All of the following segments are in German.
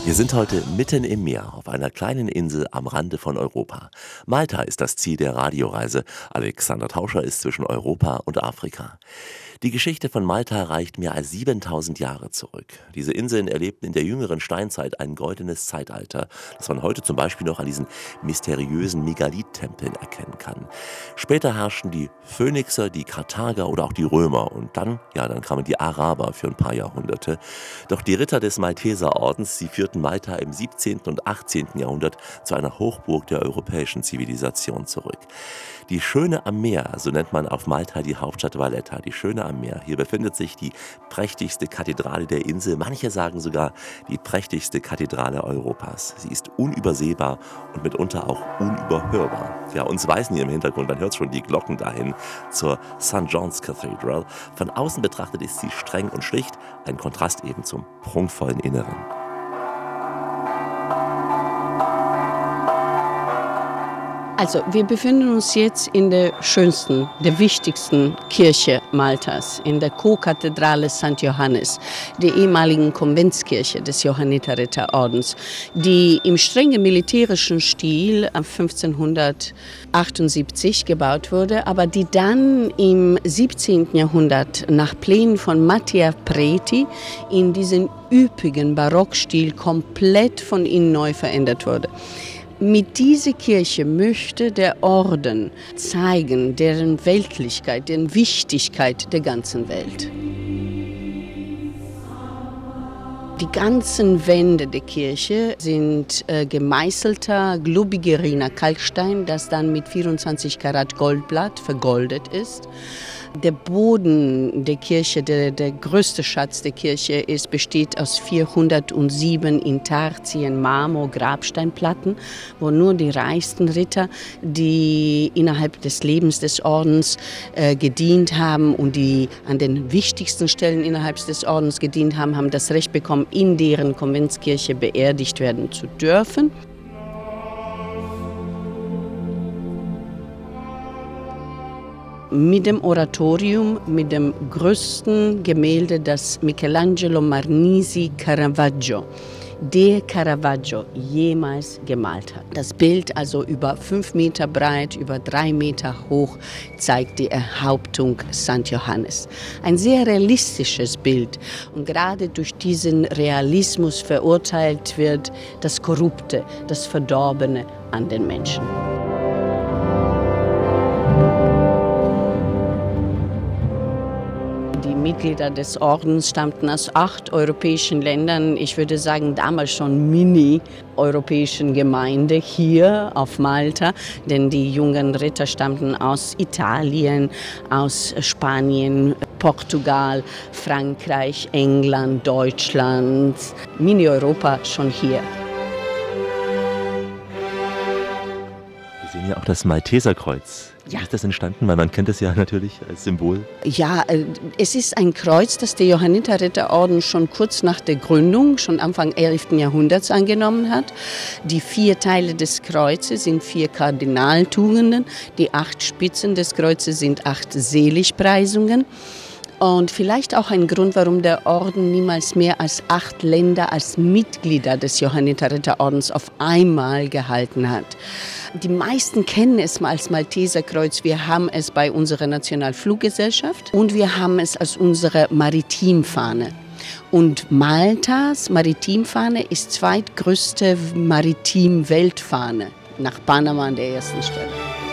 Wir sind heute mitten im Meer auf einer kleinen Insel am Rande von Europa. Malta ist das Ziel der Radioreise. Alexander Tauscher ist zwischen Europa und Afrika. Die Geschichte von Malta reicht mehr als 7000 Jahre zurück. Diese Inseln erlebten in der jüngeren Steinzeit ein goldenes Zeitalter, das man heute zum Beispiel noch an diesen mysteriösen Megalith-Tempeln erkennen kann. Später herrschten die Phönixer, die Karthager oder auch die Römer und dann kamen die Araber für ein paar Jahrhunderte. Doch die Ritter des Malteserordens, sie führten Malta im 17. und 18. Jahrhundert zu einer Hochburg der europäischen Zivilisation zurück. Die Schöne am Meer, so nennt man auf Malta die Hauptstadt Valletta, die Schöne am Meer. Hier befindet sich die prächtigste Kathedrale der Insel, manche sagen sogar die prächtigste Kathedrale Europas. Sie ist unübersehbar und mitunter auch unüberhörbar. Ja, uns weisen hier im Hintergrund, man hört schon die Glocken dahin, zur St. John's Cathedral. Von außen betrachtet ist sie streng und schlicht, ein Kontrast eben zum prunkvollen Inneren. Also, wir befinden uns jetzt in der schönsten, der wichtigsten Kirche Maltas, in der Co-Kathedrale St. Johannes, der ehemaligen Konventskirche des Johanniterritterordens, die im strengen militärischen Stil 1578 gebaut wurde, aber die dann im 17. Jahrhundert nach Plänen von Mattia Preti in diesen üppigen Barockstil komplett von innen neu verändert wurde. Mit dieser Kirche möchte der Orden zeigen, deren Weltlichkeit, deren Wichtigkeit der ganzen Welt. Die ganzen Wände der Kirche sind gemeißelter Globigeriner Kalkstein, das dann mit 24 Karat Goldblatt vergoldet ist. Der Boden der Kirche, der größte Schatz der Kirche besteht aus 407 Intarsien Marmor-Grabsteinplatten, wo nur die reichsten Ritter, die innerhalb des Lebens des Ordens gedient haben und die an den wichtigsten Stellen innerhalb des Ordens gedient haben, haben das Recht bekommen, in deren Konventskirche beerdigt werden zu dürfen. Mit dem Oratorium, mit dem größten Gemälde, das Michelangelo Marnisi Caravaggio, der Caravaggio jemals gemalt hat. Das Bild, also über 5 Meter breit, über 3 Meter hoch, zeigt die Enthauptung St. Johannes. Ein sehr realistisches Bild und gerade durch diesen Realismus verurteilt wird das Korrupte, das Verdorbene an den Menschen. Die Mitglieder des Ordens stammten aus 8 europäischen Ländern, ich würde sagen damals schon mini-europäischen Gemeinde hier auf Malta, denn die jungen Ritter stammten aus Italien, aus Spanien, Portugal, Frankreich, England, Deutschland, Mini-Europa schon hier. Wir sehen ja auch das Malteserkreuz. Wie ist das entstanden? Weil man kennt es ja natürlich als Symbol. Ja, es ist ein Kreuz, das der Johanniterritterorden schon kurz nach der Gründung, schon Anfang 11. Jahrhunderts angenommen hat. Die 4 Teile des Kreuzes sind 4 Kardinaltugenden. Die 8 Spitzen des Kreuzes sind 8 Seligpreisungen. Und vielleicht auch ein Grund, warum der Orden niemals mehr als 8 Länder als Mitglieder des Johanniterritterordens auf einmal gehalten hat. Die meisten kennen es als Malteserkreuz. Wir haben es bei unserer Nationalfluggesellschaft und wir haben es als unsere Maritimfahne. Und Maltas Maritimfahne ist zweitgrößte Maritim-Weltfahne, nach Panama an der ersten Stelle.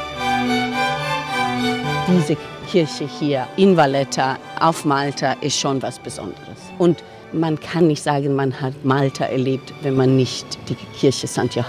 Diese Kirche hier in Valletta auf Malta ist schon was Besonderes. Und man kann nicht sagen, man hat Malta erlebt, wenn man nicht die Kirche St. Johannes